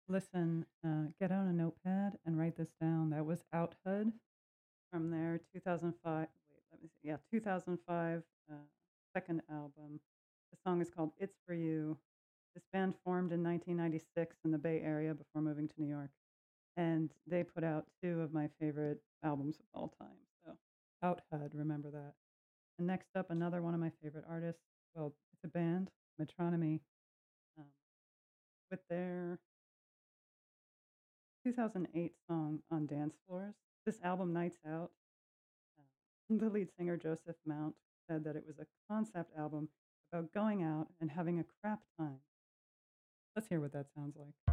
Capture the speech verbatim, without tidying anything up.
Listen, uh, get out a notepad and write this down. That was Out Hud from their two thousand five. Wait, let me see. Yeah, two thousand five uh, second album. The song is called "It's for You." This band formed in nineteen ninety-six in the Bay Area before moving to New York, and they put out two of my favorite albums of all time. So, Out Hud, remember that. And next up, another one of my favorite artists. Well, it's a band, Metronomy, um, with their two thousand eight song On Dance Floors. This album, Nights Out, uh, the lead singer Joseph Mount said that it was a concept album about going out and having a crap time. Let's hear what that sounds like.